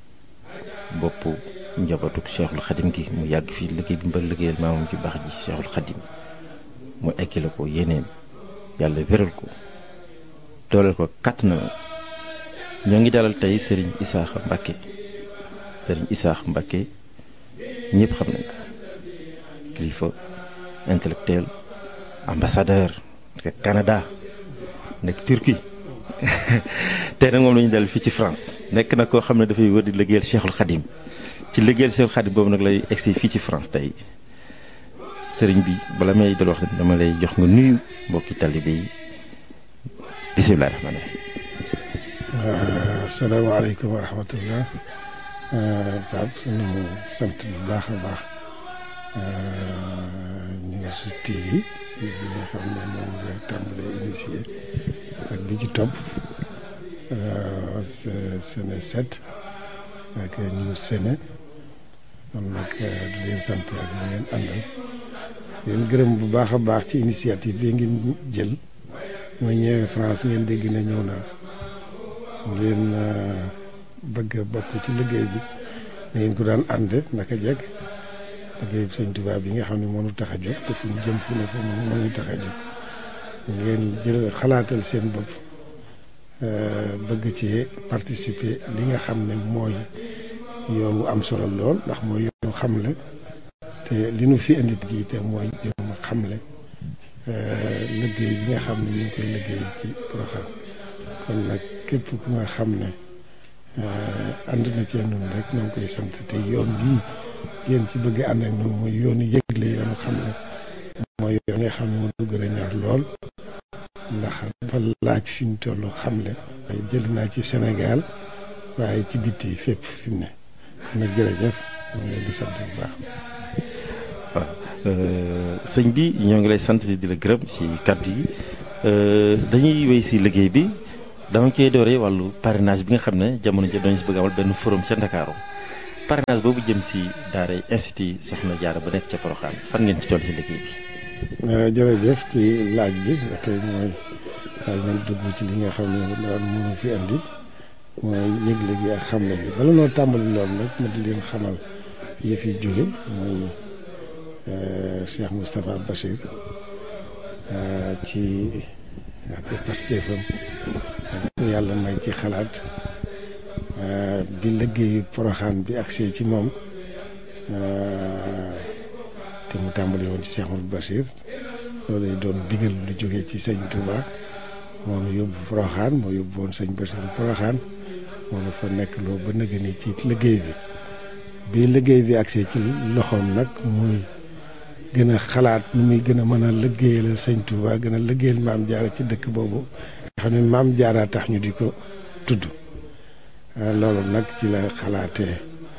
bopp njabootu Cheikhul Khadim gi mu yàgg fii liggéey bi mu bari liggéeyal maamam ci baax ji Cheikhul Khadim mu eggale ko yéeneem yàlla wéral ko dooleel ko kàttanam. ñoo ngi dalal tey Serigne Issakha Mbacké Serigne Issakha Mbacké ñëpp xam nañ ko kilifa intellectuel ambassadeur nekk Canada nekk Turquie tey nag moom la ñu dalal fii ci France nekk na koo xam ne dafay wër di liggéeyal Cheikhul Khadim ci liggéeyal Cheikhul Khadim boobu nag lay egsi fii ci France tey Serigne bi bala may dal wax dama lay jox nga nuyu mbokki talibé yi bisimilah rahmaani rahiim. asalaamaaleykum wa rahmatullah Pape suñu sant bu baax a baax News T V bi nga xam ne moom la tàmbalee initié ak bi ci topp Séné sept ak News Séné kon nag di leen sant ak li ngeen àndal leen gërëm bu baax a baax ci initiative bi ngeen jël ma ñëwee France ngeen dégg na ñëw naa ngeen bëgg a bokk ci liggéey bi na ngeen ko daan ànde naka jekk liggéey bi sëñ Tuubaa bi nga xam ne moo ñu tax a jóg te fu ñu jëm fu ne fa moo ñu tax a jóg ngeen jël xalaatal seen bopp bëgg ci participer li nga xam ne mooy yoon wu am solo lool ndax mooy yoonu xamle te li nu fi indi gi te mooy yoonu xamle liggéey bi nga xam ne ñu ngi koy liggéey ci Porokhane kon nag képp ku nga xam ne ànd na cee noonu rek ñoo ngi koy sant te yoon bii ngeen ci bëgg ànd ak noonu mooy yoonu yëgle yoonu xam ne mooy yoon nga xam ne moo du gën a ñor lool ndax dafa laaj fi mu toll xamle waaye jël naa ci Sénégal waaye ci bitti fépp fi mu ne kon nag jërëjëf ñoo ngi leen di sant bu baax. waaw sëñ bi ñoo ngi lay sant di la gërëm si kàddu yi dañuy wéy si liggéey bi. dama koy dooree wàllu parrainage bi nga xam ne jamono ji dañu si bëgg amal benn forum ca Ndakaaru parrainage boobu jëm si daara institut Soxna Jaara bu nekk ca Porokhane fan ngeen ci toll si liggéey bi. jërëjëf ci laaj bi tey mooy daal man dugg ci li nga xam ne daan mënu fi andi mooy yëgle gi ak xamle bi bala noo tàmbali loolu nag ma di leen xamal yëf yi jóge mooy Cheikh Moustapha Bachir ci ak Pastefam yàlla may ci xalaat bi liggéeyu Porokhane bi agsee ci moom te mu tàmbali woon ci Cheikh Mouhamadou Bachir loolu lay doon digal lu jógee ci sëñ Touba moo nu yóbbu Porokhane moo yóbbu woon sëñ Bachir Porokhane moo nu fa nekk loo ba nëgë ni ci liggéey bi bi liggéey bi agsee ci loxoom nag muy gën a xalaat nu muy gën a mën a liggéeyal sëñ Touba gën a liggéeyal Maam Jaara ci dëkk boobu nga xam ne Maam Jaara tax ñu di ko tudd loolu nag ci la xalaatee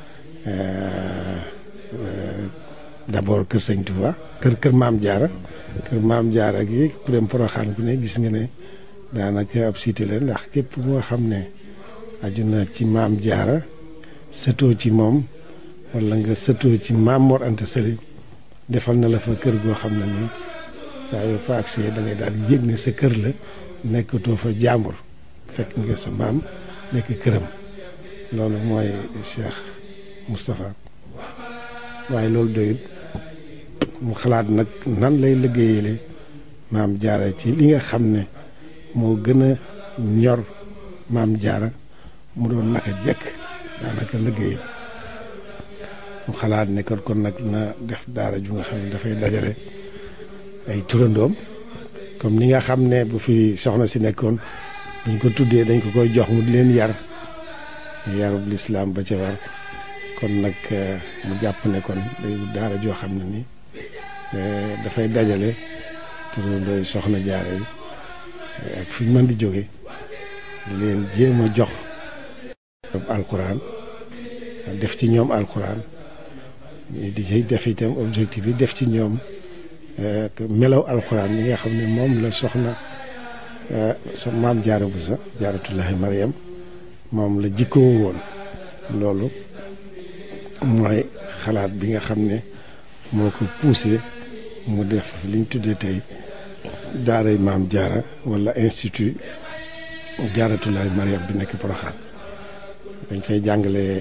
d'abord kër sëñ Touba kër kër Maam Jaara kër Maam Jaara gi ku dem Porokhane ku ne gis nga ne daanaka ab cité la ndax képp moo xam ne aju na ci Maam Jaara sëtoo ci moom wala nga sëtoo ci Maam Mor Anta Sali defal na la fa kër goo xam ne nii saa yoo fa agsee da ngay daal di yëg ne sa kër la nekkatoo fa jàmbur fekk nga sa maam nekk këram loolu mooy Cheikh Moustapha waaye loolu doyut mu xalaat nag nan lay liggéeyale Maam Jaara ci li nga xam ne moo gën a ñor Maam Jaara mu doon naka jekk daanaka liggéey mu xalaat ne kon kon nag na def daara ju nga xam ne dafay dajale ay turandoom comme ni nga xam ne bu fi soxna si nekkoon buñ ko tuddee dañ ko koy jox mu di leen yar yarub lislaam ba ca war kon nag mu jàpp ne kon day daara joo xam ne ni dafay dajale turandooy soxna jaara yi ak fi ñu mën di jóge di leen jéem a jox alquran def ci ñoom alquran di ci def itam objectif yi def ci ñoom melaw alxuraan yi nga xam ne moom la soxna so Maam Jaara Buso Jaaratullaahi Mariam moom la jikkoo woon loolu mooy xalaat bi nga xam ne moo ko poussé mu def liñ tuddee tey daaray Maam Jaara wala institut Jaaratullaahi Mariam bi nekk Porokhane dañ fay jàngale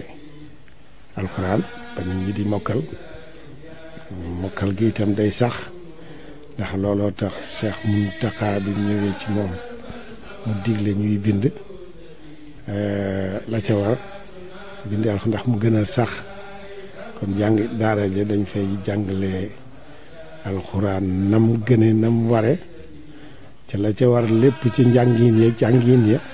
alxuraan ba nit ñi di mokkal mokkal gi itam day sax ndax looloo tax Cheikh Mountakha bi ñëwee ci moom mu digle ñuy bind la ca war bind alxuraan ndax mu gën a sax kon jàng daara ja dañ fay jàngale alxuraan nam gëne nam ware ca la ca war lépp ci njàngin ya jàngin ya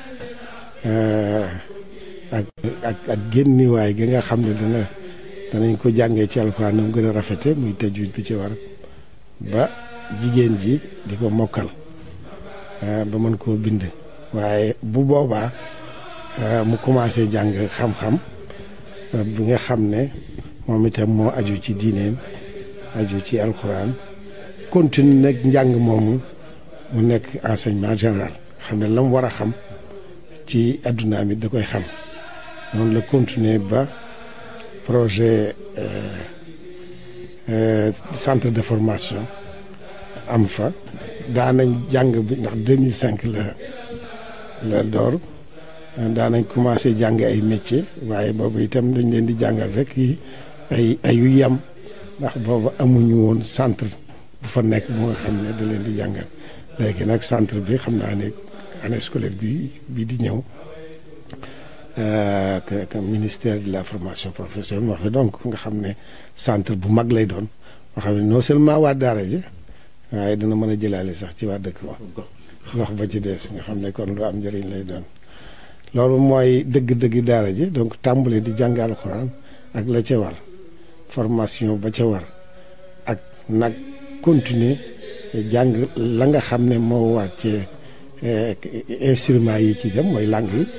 ak ak ak génniwaay gi nga xam ne dana danañ ko jàngee ci alxuraan nam gën a rafete muy tajwid bi ci war ba jigéen ji di ko mokkal ba mën koo bind waaye bu boobaa mu commencé jàng xam-xam bi nga xam ne moom itam moo aju ci diineem aju ci alxuraan continue nag njàng moomu mu nekk enseignement général xam ne la mu war a xam ci adduna mi da koy xam noonu la continuer ba projet centre de formation am fa daanañ jàng bi ndax deux mille cinq la la door daanañ commencé jàng ay métier waaye boobu itam dañ leen di jàngal rek yi ay ayu yam ndax boobu amuñu woon centre bu fa nekk bu nga xam ne da leen di jàngal léegi nag centre bi xam naa ne année scolaire bi bi di ñëw que ministère de la formation professionnelle moo fi donc nga xam ne centre bu mag lay doon boo xam ne non seulement waa daara ji waaye dina mën a jëlaale sax ci waa dëkk ba gox ba ci des nga xam ne kon lu am njëriñ lay doon loolu mooy dëgg-dëgg daara ji donc tàmbale di jàng alxuraan ak la ca war formation ba ca war ak nag continuer jàng la nga xam ne moo war ci instruments yi ci dem mooy langue yi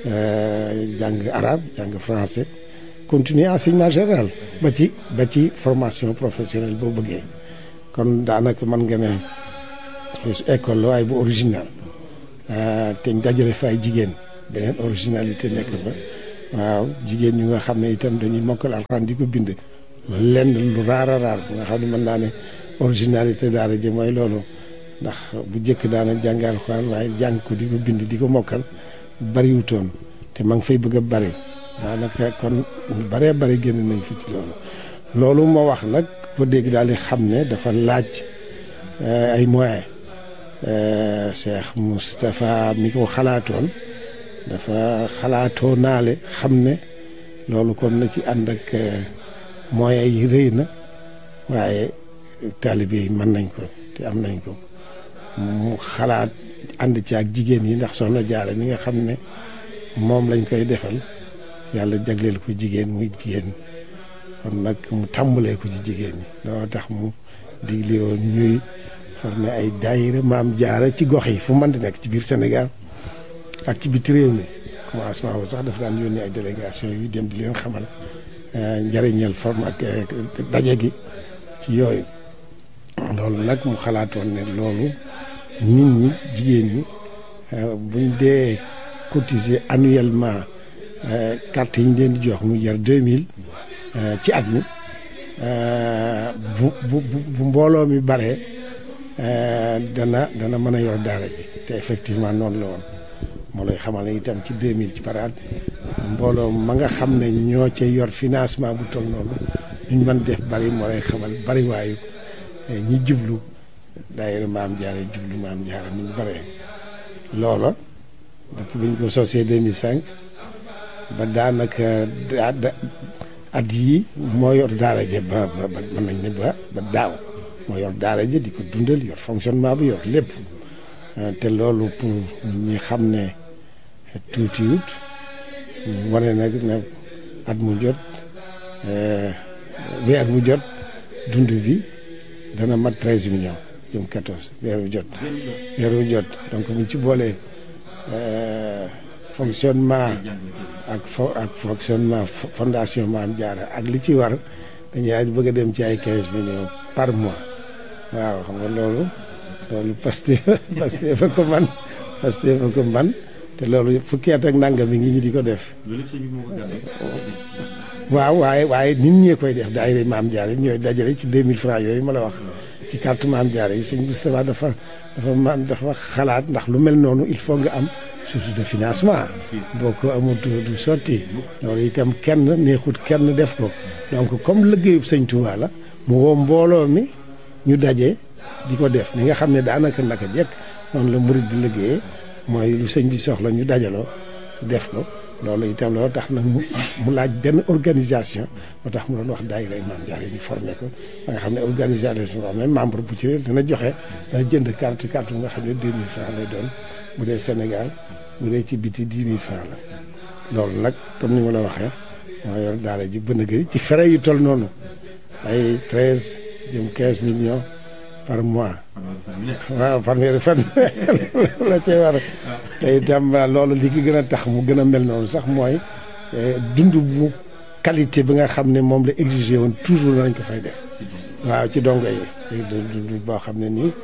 jàng arabe jàng français continuer enseignement général ba ci ba ci formation professionnelle boo bëggee kon daanaka mën nga ne école la waaye bu original te dajale fa ay jigéen beneen originalité nekk fa waaw jigéen ñi nga xam ne itam dañuy mokkal alxuraan di ko bind lenn lu raar a raar bu nga xam ne mën naa ne originalité daara ji mooy loolu ndax bu njëkk daana jàng alxuraan waaye jàng ko di ko bind di ko mokkal bariwutoon te ma ngi fay bëgg a bari daanaka kon baree bari génn nañ fi ci loolu loolu moo wax nag ko dégg daal di xam ne dafa laaj ay moyens Cheikh Moustapha mi ko xalaatoon dafa xalaatoo naale xam ne loolu kon na ci ànd ak moyens yi rëy na waaye taalibe yi mën nañ ko te am nañ ko mu xalaat ànd ci ak jigéen yi ndax soxna Jaara mi nga xam ne moom lañ koy defal yàlla jagleel ko jigéen muy jigéen kon nag mu tàmbalee ko ci jigéen ñi loolu tax mu digle woon ñuy former ay daayira Maam Jaara ci gox yi fu mën di nekk ci biir Sénégal ak ci biti réew mi commencement bu sax dafa daan yónnee ay délégation yu dem di leen xamal njëriñal forme ak daje gi ci yooyu loolu nag mu xalaatoon ne loolu nit ñi jigéen ñi buñ dee cotiser annuellement carte yi ñu leen di jox mu jar deux mille ci at mi bu bu bu mbooloo mi baree dana dana mën a yor daara ji te effectivement noonu la woon moo lay xamal ne itam ci deux mille ci par at mbooloo ma nga xam ne ñoo cay yor financement bu toll noonu ñu mën def bari moo lay xamal bari waayu ñi jublu daayira Maam Jaara jublu Maam Jaara ni ñu baree loola depuis bi ñu ko sosee deux mille cinq ba daanaka at yii moo yor daara ja ba ba mën nañ ne ba ba daaw moo yor daara ja di ko dundal yor fonctionnement bi yor lépp te loolu pour ñi xam ne tuutiwut wane nag ne at mu jot weer bu jot dund bi dana mat treize millions jëm quatorze weer bu jot weer bu jot donc mu ci boolee fonctionnement ak fo ak fonctionnement fondation Maam Jaara ak li ci war dañuy bëgg a dem ci ay quinze millions par mois waaw xam nga loolu loolu Pastef Pastef fa ko man Pastef fa ko man te loolu fukki at ak nangam mi ngi ñi di ko def waaw waaye waaye nit ñee koy def daayira Maam Jaara ñooy dajale ci deux mille francs yooyu ma la wax ci carte Maam Jaara yi sëñ Moustapha dafa dafa man dafa xalaat ndax lu mel noonu il faut nga am source de financement boo ko amul du sotti loolu itam kenn neexut kenn def ko donc comme liggéeyub sëñ Touba la mu woo mbooloo mi ñu daje di ko def ni nga xam ne daanaka naka jekk noonu la murid di liggéeyee mooy lu sëñ bi soxla ñu dajaloo def ko loolu itam loolu tax nag mu mu laaj benn organisation moo tax mu doon wax daayira Maam Jaara ñu formé ko ba nga xam ne organisation boo xam ne membre bu ci ne dina joxe dana jënd carte carte bu nga xam ne deux mille francs lay doon bu dee Sénégal bu dee ci biti dix mille francs la loolu nag comme ni ma la waxee moo yor daara ji bën a gëri ci frais yu toll noonu ay treize jëm quinze millions par mois waaw fanweeri fan la cee war te itam loolu li ki gën a tax mu gën a mel noonu sax mooy dund bu qualité bi nga xam ne moom la exigé woon toujours nañ ko fay def waaw ci dongo yi dund boo xam ne nii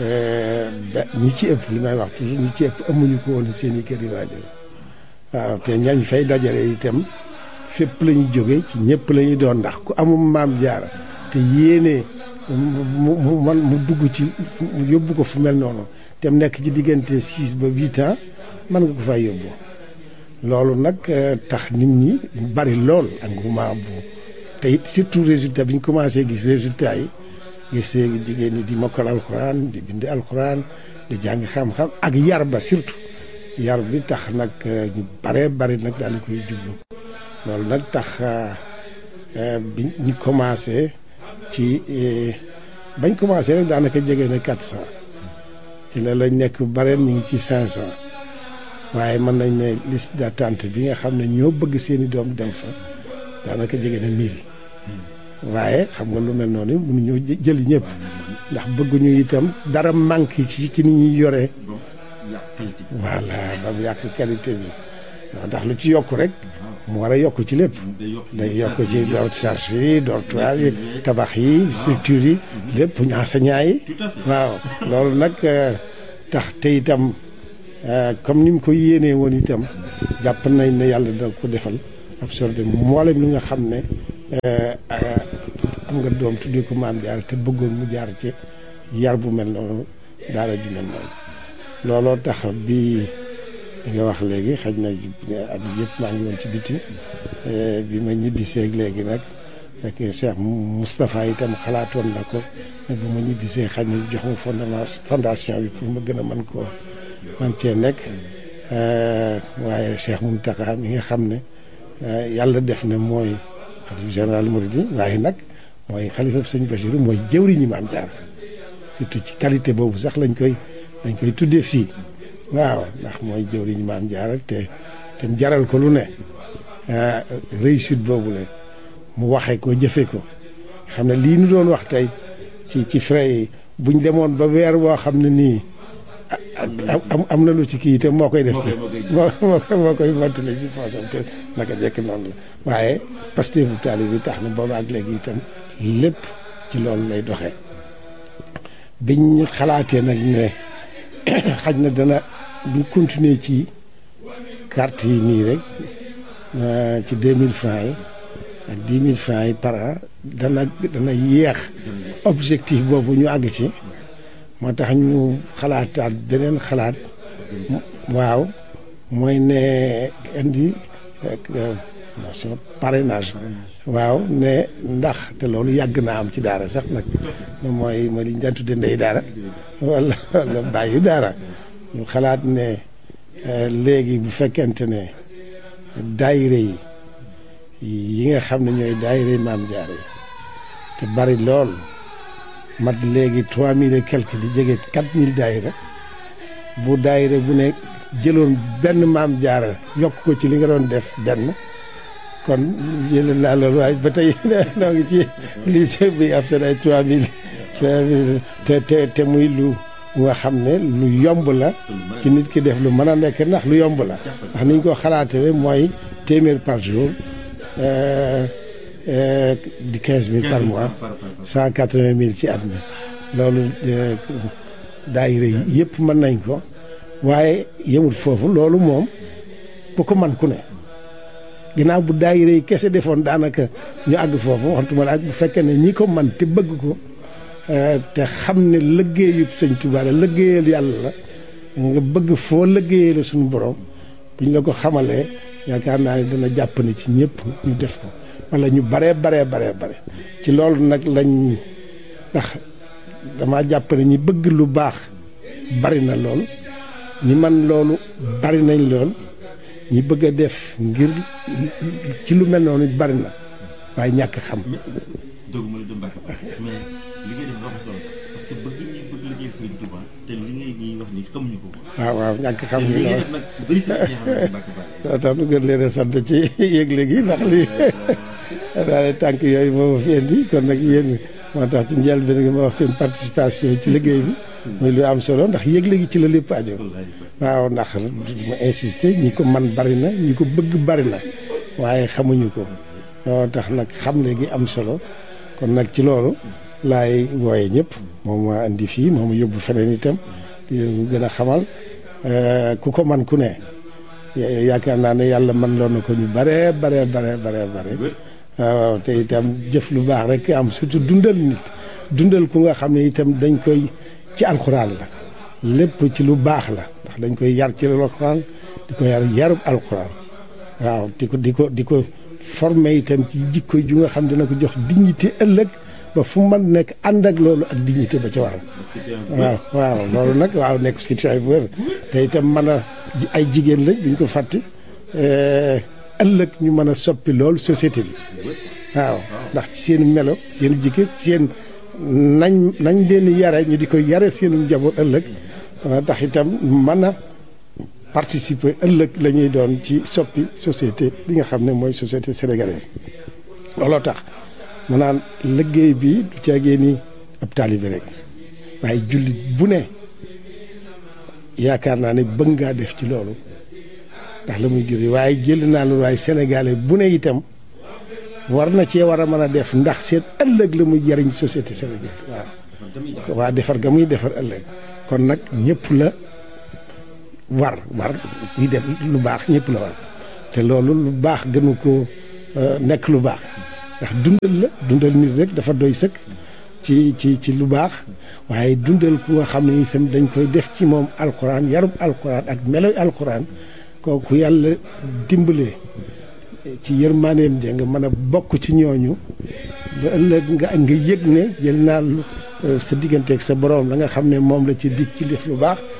ba ñi ci ëpp li may wax toujours ñi ci ëpp amuñu ko woon seen i kër yi waajur waaw te ñañ fay dajale itam fépp la ñu jóge ci ñëpp la ñu doon ndax ku amul Maam Jaara te yéene mu mu man mu dugg ci mu yóbbu ko fu mel noonu te mu nekk ci diggante six ba huit ans mën nga ko fay yóbbu loolu nag tax nit ñi bari lool engouement bu te it surtout résultat bi ñu commencé gis résultat yi gis jigéen ñi di mokkal alxuraan di bind alxuraan di jàng xam-xam ak yar ba surtout yar bi tax nag ñu bare bari nag daal di koy jublu loolu nag tax bi ñu commencé ci bañ commencé rek daanaka jege na quatre cent ci la lañ nekk bare ñu ngi ci cinq cent waaye mën nañ ne liste d'attente bi nga xam ne ñoo bëgg seeni doom dem fa daanaka jege na mille waaye xam nga lu mel noonu mënuñoo jël ñëpp ndax bëgguñu itam dara manqué ci ci ni ñuy yoree voilà ba mu yàq qualité bi ndax lu ci yokk rek mu war a yokk ci lépp day yokk ci door charge yi dortoir yi tabax yi structure yi lépp enseignants yi waaw loolu nag tax te itam comme ni mu ko yéenee woon itam jàpp nañ ne yàlla dina ko defal absorbé mboolem li nga xam ne am nga doom tuddee ko Maam Jaara te bëggoon mu jaar ci yar bu mel noonu daara ju mel noonu looloo tax bi li nga wax léegi xaj na at yëpp maa ngi woon ci biti bi ma ñibbisee léegi nag fekk Cheikh Moustapha itam xalaatoon na ko ne bu ma ñibbisee xaj na jox ma fondation fondation bi pour ma gën a mën koo man cee nekk waaye Cheikh Mountakha mi nga xam ne yàlla def na mooy xalifa général Mouride waaye nag mooy xalifa sëñ Bachir mooy jëwriñu Maam Jaara surtout ci qualité boobu sax lañ koy lañ koy tuddee fii waaw ndax mooy jëwriñu Maam Jaara te te jaral ko lu ne réussite boobu la mu waxee ko jëfee ko xam ne lii nu doon wax tey ci ci frais yi buñ demoon ba weer woo xam ne nii am am na lu ci kii te moo koy def ci moo moo koy mottale ci poosam te naka jekk noonu la waaye Pastef bu taalibe bi tax na booba ak léegi itam lépp ci loolu lay doxee biñ xalaatee nag ne xaj na dana buñ continuer ci carte yi nii rek ci deux mille francs yi ak dix mille francs yi par an dana dana yéex objectif boobu ñu àgg ci moo tax ñu xalaataat beneen xalaat waaw mooy ne indi nation parrainage waaw ne ndax te loolu yàgg naa am ci daara sax nag mooy mooy li ñu daan tudde ndey daara wala wala bàyyi daara ñu xalaat ne léegi bu fekkente ne daayira yi yi nga xam ne ñooy daayira yi Maam Jaara yi te bari lool mat léegi trois mille et quelque di jege quatre mille daayira bu daayira bu ne jëloon benn Maam Jaara yokk ko ci li nga doon def benn kon jël naa loolu waaye ba tey noo ngi ci lycée bi ab seen ay trois mille trois mille te te te muy lu nga xam ne lu yomb la ci nit ki def lu mën a nekk ndax lu yomb la ndax niñ ko xalaatee mooy téeméer par jour di quinze mille par mois cent quatre-vingt mille ci at mi loolu daayira yi yëpp mën nañ ko waaye yemul foofu loolu moom bu ko man ku ne ginnaaw bu daayira yi kese defoon daanaka ñu àgg foofu waxtuma la ak bu fekkee ne ñi ko man te bëgg ko te xam ne liggéeyu sëñ Tuubaa la liggéeyal yàlla la nga bëgg foo liggéeyee la suñu borom buñ la ko xamalee yaakaar naa ne dana jàpp ne ci ñëpp ñu def ko wala ñu baree baree baree bare ci loolu nag lañ ndax dama jàpp ne ñi bëgg lu baax bari na lool ñi man loolu bari nañ lool ñi bëgg a def ngir ci lu mel noonu bari na waaye ñàkk xam. doguma la du Mbacke mais li ngay def dafa solo parce que bëgg ñi bëgg liggéey Serigne Touba te li ngay ñuy wax ni xamuñu ko. waaw waaw ñàkk xam gi lool nag bëri sa Mbacke Balla tax nu gën leen a sant ci yëgle gi ndax lii daal tànk yooyu moo ma fi indi kon nag yéen moo tax ci njëlbéen gi ma wax seen participation ci liggéey bi muy lu am solo ndax yëgle gi ci la lépp aju. waaw ndax ma insister ñi ko man bari na ñi ko bëgg bari na waaye xamuñu ko moo tax nag xam léegi am solo kon nag ci loolu laay wooye ñëpp moom ma indi fii moom yóbbu feneen itam di leen gën a xamal ku ko man ku ne yaakaar naa ne yàlla man loo na ko ñu bare bare bare bare bare waaw te itam jëf lu baax rek am surtout dundal nit dundal ku nga xam ne itam dañ koy ci alxuraan la lépp ci lu baax la ndax dañ koy yar ci alxuraan di ko yar yarub alxuraan waaw di ko di ko di ko formé itam ci jikko ju nga xam dina ko jox dignité ëllëg ba fu man nekk ànd ak loolu ak dignité ba ca waral waaw waaw loolu nag waaw nekk si ay wër te itam mën a ay jigéen lañ duñ ko fàtte ëllëg ñu mën a soppi loolu société bi waaw ndax ci seen melo seen jikko seen nañ nañ leen yare ñu di ko yare seenu njaboot ëllëg dana tax itam mën a participer ëllëg la ñuy doon ci soppi société bi nga xam ne mooy société sénégalaise looloo tax mu naan liggéey bi du caagee ni ab taalibe rek waaye jullit bu ne yaakaar naa ne bëgg ngaa def ci loolu ndax la muy juri waaye jël naa loolu waaye sénégalais bu ne itam war na cee war a mën a def ndax seen ëllëg la muy jariñ société sénégalaise waaw waa defar ga muy defar ëllëg kon nag ñëpp la war war kuy def lu baax ñëpp la war te loolu lu baax gënu ko nekk lu baax ndax dundal la dundal nit rek dafa doy sëkk ci ci ci lu baax waaye dundal ku nga xam ne itam dañ koy def ci moom alxuraan yarub alxuraan ak meloy alxuraan kooku yàlla dimbalee ci yërmaaneem ja nga mën a bokk ci ñooñu ba ëllëg nga nga yëg ne jël naa sa digganteeg sa borom la nga xam ne moom la ci dig ci def lu baax